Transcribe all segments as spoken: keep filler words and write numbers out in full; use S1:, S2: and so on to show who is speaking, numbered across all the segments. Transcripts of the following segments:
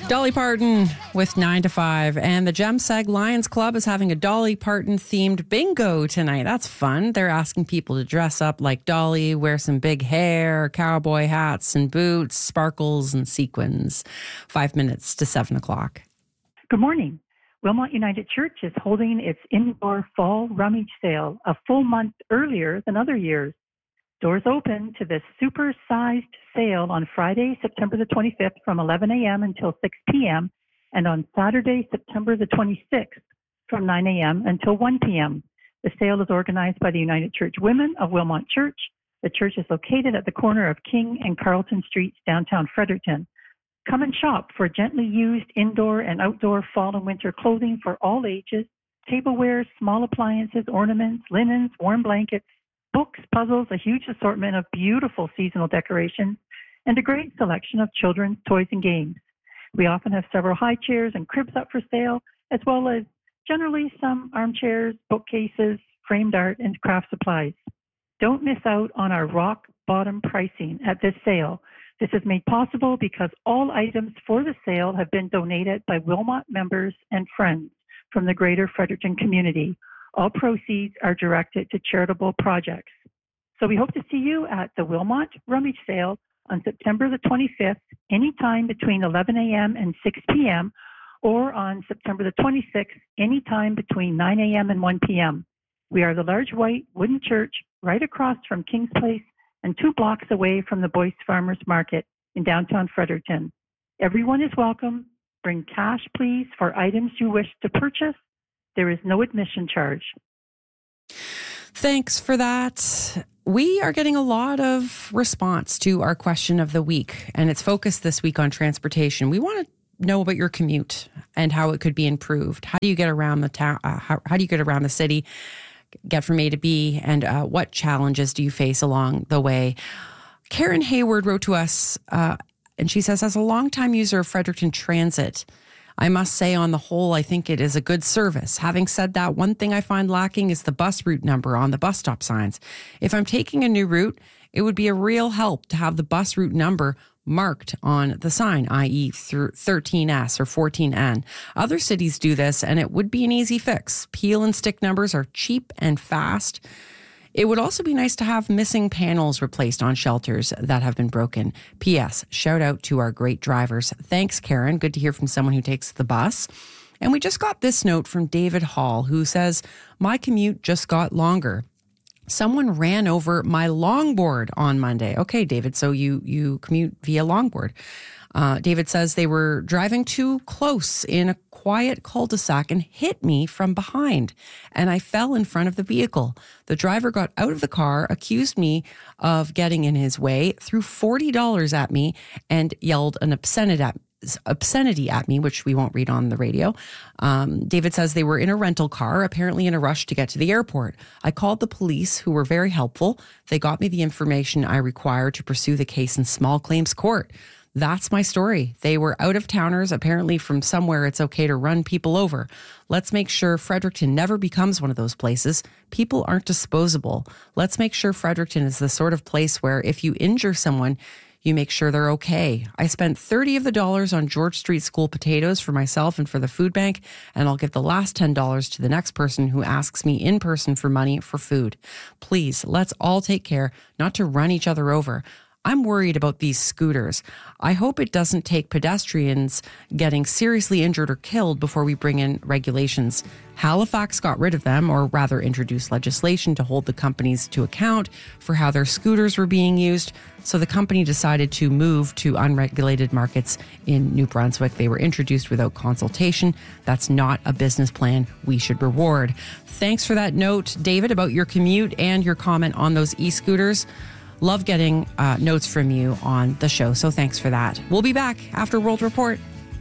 S1: Dolly Parton with nine to five. And the Gemseg Lions Club is having a Dolly Parton themed bingo tonight. That's fun. They're asking people to dress up like Dolly, wear some big hair, cowboy hats and boots, sparkles and sequins. Five minutes to seven o'clock.
S2: Good morning. Wilmot United Church is holding its indoor fall rummage sale a full month earlier than other years. Doors open to this super-sized sale on Friday, September the twenty-fifth from eleven a.m. until six p.m. and on Saturday, September the twenty-sixth from nine a.m. until one p.m. The sale is organized by the United Church Women of Wilmot Church. The church is located at the corner of King and Carleton Streets, downtown Fredericton. Come and shop for gently used indoor and outdoor fall and winter clothing for all ages, tableware, small appliances, ornaments, linens, warm blankets, books, puzzles, a huge assortment of beautiful seasonal decorations, and a great selection of children's toys and games. We often have several high chairs and cribs up for sale, as well as generally some armchairs, bookcases, framed art, and craft supplies. Don't miss out on our rock bottom pricing at this sale. This is made possible because all items for the sale have been donated by Wilmot members and friends from the greater Fredericton community. All proceeds are directed to charitable projects. So we hope to see you at the Wilmot Rummage Sale on September the twenty-fifth, anytime between eleven a.m. and six p.m., or on September the twenty-sixth, anytime between nine a.m. and one p.m. We are the large white wooden church right across from King's Place and two blocks away from the Boyce Farmers Market in downtown Fredericton. Everyone is welcome. Bring cash, please, for items you wish to purchase. There is no admission charge.
S1: Thanks for that. We are getting a lot of response to our question of the week, and it's focused this week on transportation. We want to know about your commute and how it could be improved. How do you get around the town? Uh, how, how do you get around the city, get from A to B, and uh, what challenges do you face along the way? Karen Hayward wrote to us, uh, and she says, as a longtime user of Fredericton Transit, I must say, on the whole, I think it is a good service. Having said that, one thing I find lacking is the bus route number on the bus stop signs. If I'm taking a new route, it would be a real help to have the bus route number marked on the sign, that is through thirteen S or fourteen N. Other cities do this, and it would be an easy fix. Peel and stick numbers are cheap and fast. It would also be nice to have missing panels replaced on shelters that have been broken. P S. Shout out to our great drivers. Thanks, Karen. Good to hear from someone who takes the bus. And we just got this note from David Hall, who says, my commute just got longer. Someone ran over my longboard on Monday. Okay, David, so you, you commute via longboard. Uh, David says they were driving too close in a quiet cul-de-sac and hit me from behind, and I fell in front of the vehicle. The driver got out of the car, accused me of getting in his way, threw forty dollars at me, and yelled an obscenity at, obscenity at me, which we won't read on the radio. Um, David says they were in a rental car, apparently in a rush to get to the airport. I called the police, who were very helpful. They got me the information I required to pursue the case in small claims court. That's my story. They were out-of-towners, apparently from somewhere it's okay to run people over. Let's make sure Fredericton never becomes one of those places. People aren't disposable. Let's make sure Fredericton is the sort of place where if you injure someone, you make sure they're okay. I spent thirty of the dollars on George Street School potatoes for myself and for the food bank, and I'll give the last ten dollars to the next person who asks me in person for money for food. Please, let's all take care not to run each other over. I'm worried about these scooters. I hope it doesn't take pedestrians getting seriously injured or killed before we bring in regulations. Halifax got rid of them, or rather introduced legislation to hold the companies to account for how their scooters were being used. So the company decided to move to unregulated markets in New Brunswick. They were introduced without consultation. That's not a business plan we should reward. Thanks for that note, David, about your commute and your comment on those e-scooters. Love getting uh, notes from you on the show, so thanks for that. We'll be back after World Report.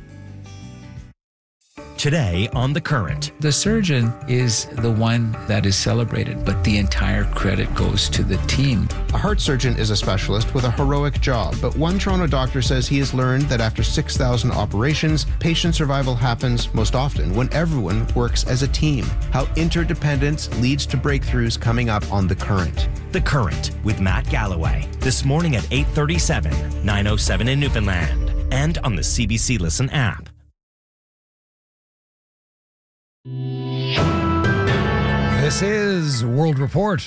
S3: Today on The Current.
S4: The surgeon is the one that is celebrated, but the entire credit goes to the team.
S5: A heart surgeon is a specialist with a heroic job, but one Toronto doctor says he has learned that after six thousand operations, patient survival happens most often when everyone works as a team. How interdependence leads to breakthroughs, coming up on The Current.
S3: The Current with Matt Galloway. This morning at eight thirty-seven, nine oh seven in Newfoundland. and on the C B C Listen app.
S6: This is World Report.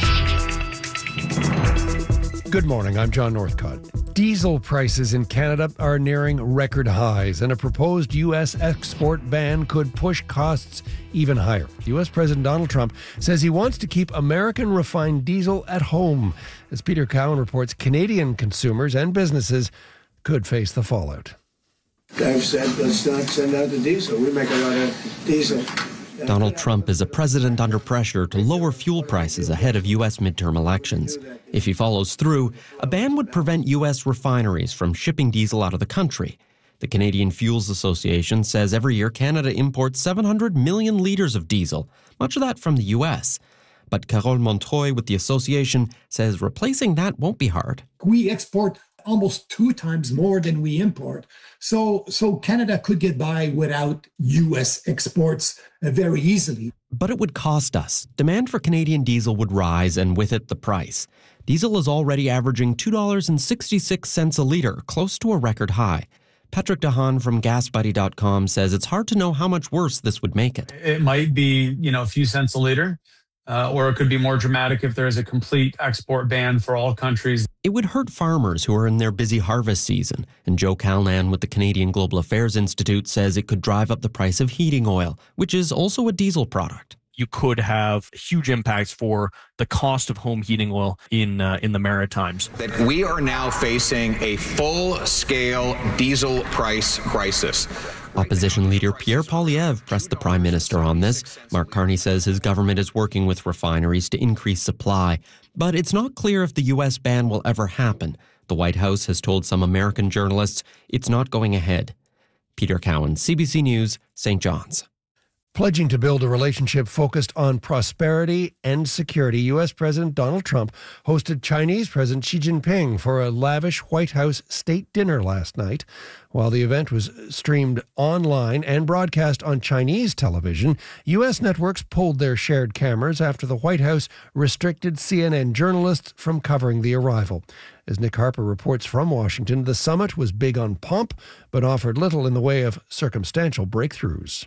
S6: Good morning, I'm John Northcott. Diesel prices in Canada are nearing record highs, and a proposed U S export ban could push costs even higher. U S President Donald Trump says he wants to keep American refined diesel at home. As Peter Cowan reports, Canadian consumers and businesses could face the fallout.
S7: I've said, let's not send out the diesel. We make a lot of diesel.
S8: Donald Trump is a president under pressure to lower fuel prices ahead of U S midterm elections. If he follows through, a ban would prevent U S refineries from shipping diesel out of the country. The Canadian Fuels Association says every year Canada imports seven hundred million litres of diesel, much of that from the U S. But Carole Montreuil with the association says replacing that won't be hard.
S9: We export almost two times more than we import. So so Canada could get by without U S exports uh, very easily.
S8: But it would cost us. Demand for Canadian diesel would rise, and with it, the price. Diesel is already averaging two dollars and sixty-six cents a litre, close to a record high. Patrick DeHaan from gas buddy dot com says it's hard to know how much worse this would make it.
S10: It might be, you know, a few cents a litre. Uh, or it could be more dramatic if there is a complete export ban for all countries.
S8: It would hurt farmers who are in their busy harvest season. And Joe Calnan with the Canadian Global Affairs Institute says it could drive up the price of heating oil, which is also a diesel product.
S11: You could have huge impacts for the cost of home heating oil in uh, in the Maritimes.
S12: That we are now facing a full-scale diesel price crisis.
S8: Opposition leader Pierre Poilievre pressed the Prime Minister on this. Mark Carney says his government is working with refineries to increase supply. But it's not clear if the U S ban will ever happen. The White House has told some American journalists it's not going ahead. Peter Cowan, C B C News, Saint John's.
S6: Pledging to build a relationship focused on prosperity and security, U S President Donald Trump hosted Chinese President Xi Jinping for a lavish White House state dinner last night. While the event was streamed online and broadcast on Chinese television, U S networks pulled their shared cameras after the White House restricted C N N journalists from covering the arrival. As Nick Harper reports from Washington, the summit was big on pomp, but offered little in the way of circumstantial breakthroughs.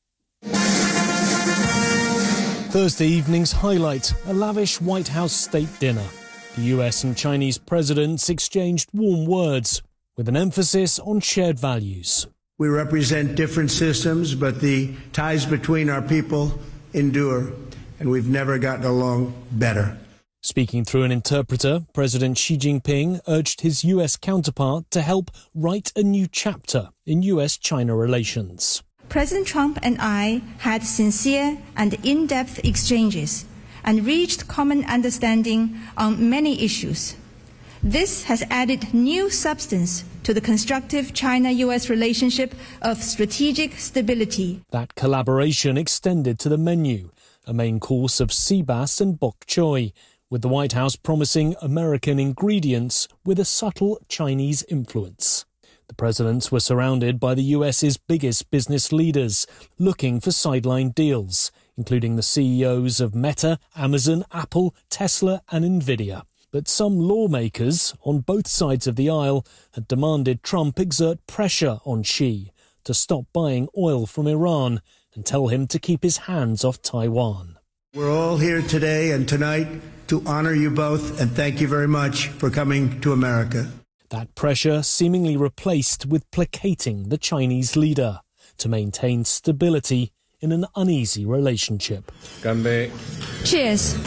S13: Thursday evening's highlight, a lavish White House state dinner. The U S and Chinese presidents exchanged warm words, with an emphasis on shared values.
S7: We represent different systems, but the ties between our people endure, and we've never gotten along better.
S13: Speaking through an interpreter, President Xi Jinping urged his U S counterpart to help write a new chapter in U S China relations.
S14: President Trump and I had sincere and in-depth exchanges and reached common understanding on many issues. This has added new substance to the constructive China-U S relationship of strategic stability.
S13: That collaboration extended to the menu, a main course of sea bass and bok choy, with the White House promising American ingredients with a subtle Chinese influence. The presidents were surrounded by the U S's biggest business leaders, looking for sideline deals, including the C E Os of Meta, Amazon, Apple, Tesla and Nvidia. But some lawmakers on both sides of the aisle had demanded Trump exert pressure on Xi to stop buying oil from Iran and tell him to keep his hands off Taiwan.
S7: We're all here today and tonight to honor you both and thank you very much for coming to America.
S13: That pressure seemingly replaced with placating the Chinese leader to maintain stability in an uneasy relationship.
S14: Ganbei. Cheers.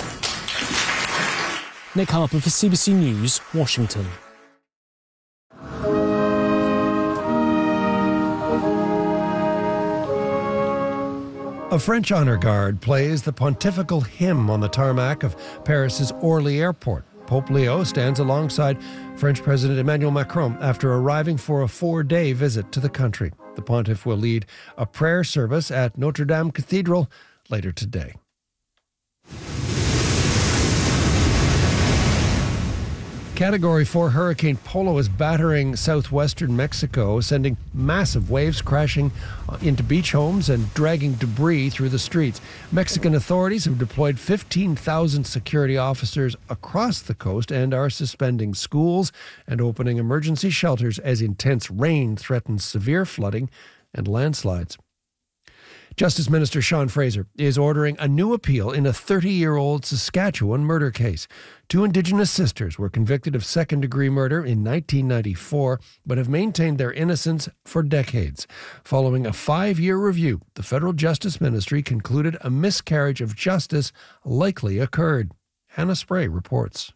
S13: Nick Harper for C B C News, Washington.
S6: A French honor guard plays the pontifical hymn on the tarmac of Paris's Orly Airport. Pope Leo stands alongside French President Emmanuel Macron after arriving for a four-day visit to the country. The pontiff will lead a prayer service at Notre Dame Cathedral later today. Category four Hurricane Polo is battering southwestern Mexico, sending massive waves crashing into beach homes and dragging debris through the streets. Mexican authorities have deployed fifteen thousand security officers across the coast and are suspending schools and opening emergency shelters as intense rain threatens severe flooding and landslides. Justice Minister Sean Fraser is ordering a new appeal in a thirty-year-old Saskatchewan murder case. Two Indigenous sisters were convicted of second-degree murder in nineteen ninety-four, but have maintained their innocence for decades. Following a five-year review, the Federal Justice Ministry concluded a miscarriage of justice likely occurred. Hannah Spray reports.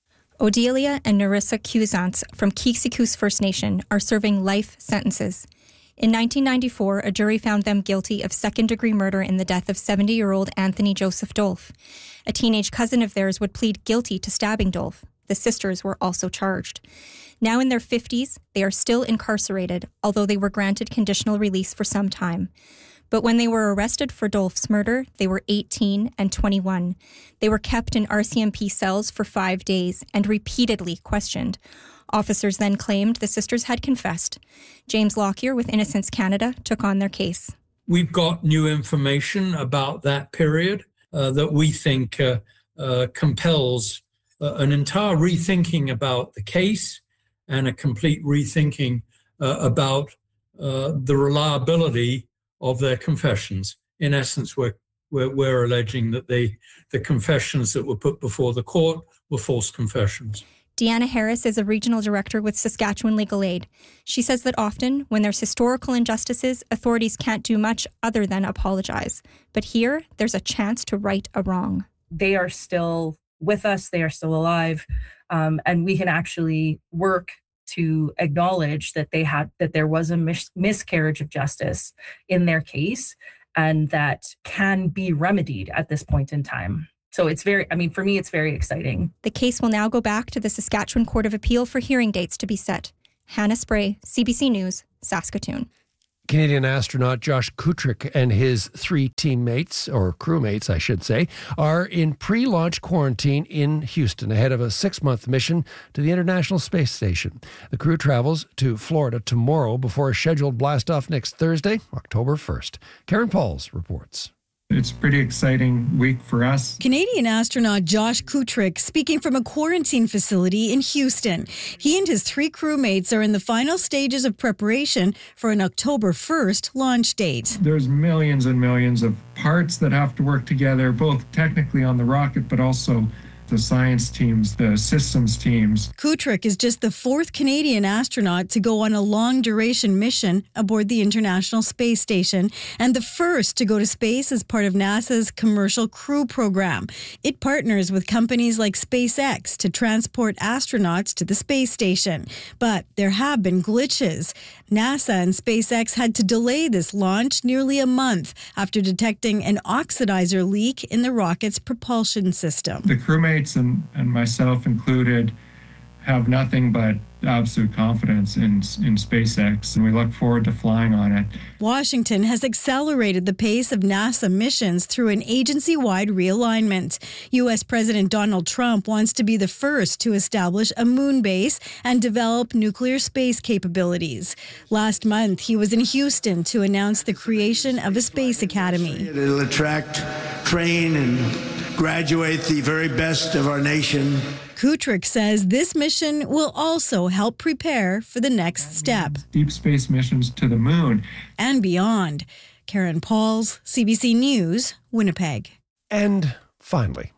S15: Odelia and Narissa Cusance from Kiksikus First Nation are serving life sentences. In nineteen ninety-four, a jury found them guilty of second-degree murder in the death of seventy-year-old Anthony Joseph Dolph. A teenage cousin of theirs would plead guilty to stabbing Dolph. The sisters were also charged. Now in their fifties, they are still incarcerated, although they were granted conditional release for some time. But when they were arrested for Dolph's murder, they were eighteen and twenty-one. They were kept in R C M P cells for five days and repeatedly questioned. Officers then claimed the sisters had confessed. James Lockyer with Innocence Canada took on their case.
S16: We've got new information about that period uh, that we think uh, uh, compels uh, an entire rethinking about the case and a complete rethinking uh, about uh, the reliability of their confessions. In essence, we're, we're, we're alleging that they, the confessions that were put before the court were false confessions.
S15: Deanna Harris is a regional director with Saskatchewan Legal Aid. She says that often, when there's historical injustices, authorities can't do much other than apologize. But here, there's a chance to right a wrong.
S17: They are still with us. They are still alive. Um, and we can actually work to acknowledge that they had that there was a mis- miscarriage of justice in their case, and that can be remedied at this point in time. So it's very, I mean, for me, it's very exciting.
S15: The case will now go back to the Saskatchewan Court of Appeal for hearing dates to be set. Hannah Spray, C B C News, Saskatoon.
S6: Canadian astronaut Josh Kutrick and his three teammates, or crewmates, I should say, are in pre-launch quarantine in Houston ahead of a six-month mission to the International Space Station. The crew travels to Florida tomorrow before a scheduled blast-off next Thursday, October first. Karen Pauls reports.
S18: It's a pretty exciting week for us.
S19: Canadian astronaut Josh Kutrick speaking from a quarantine facility in Houston. He and his three crewmates are in the final stages of preparation for an October first launch date.
S18: There's millions and millions of parts that have to work together, both technically on the rocket, but also the science teams, the systems teams.
S19: Kutrick is just the fourth Canadian astronaut to go on a long-duration mission aboard the International Space Station and the first to go to space as part of NASA's Commercial Crew Program. It partners with companies like SpaceX to transport astronauts to the space station. But there have been glitches. NASA and SpaceX had to delay this launch nearly a month after detecting an oxidizer leak in the rocket's propulsion system.
S18: The crewmates and, and myself included have nothing but absolute confidence in in SpaceX, and we look forward to flying on it.
S19: Washington has accelerated the pace of NASA missions through an agency-wide realignment. U S President Donald Trump wants to be the first to establish a moon base and develop nuclear space capabilities. Last month, he was in Houston to announce the creation of a space academy.
S7: It'll attract, train, and graduate the very best of our nation.
S19: Kutrick says this mission will also help prepare for the next step.
S18: Deep space missions to the moon.
S19: And beyond. Karen Pauls, C B C News, Winnipeg.
S6: And finally.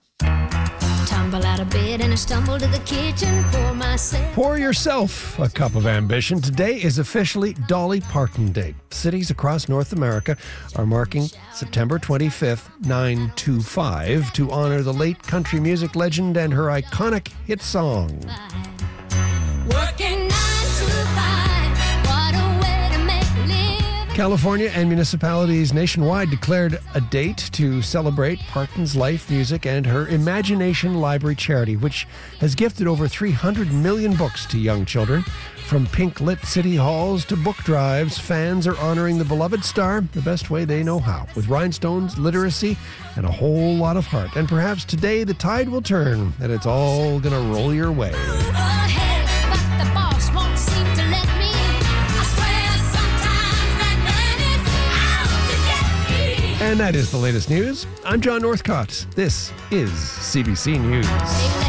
S20: Tumble out of bed and I stumble to the kitchen, pour myself.
S6: Pour yourself a cup of ambition. Today is officially Dolly Parton Day. Cities across North America are marking September twenty-fifth, nine two five, to honor the late country music legend and her iconic hit song.
S20: Working nine to five, what a way to make a living.
S6: California and municipalities nationwide declared a date to celebrate Parton's life, music, and her Imagination Library charity, which has gifted over three hundred million books to young children. From pink-lit city halls to book drives, fans are honoring the beloved star the best way they know how, with rhinestones, literacy, and a whole lot of heart. And perhaps today the tide will turn, and it's all gonna roll your way. And that is the latest news. I'm John Northcott. This is C B C News.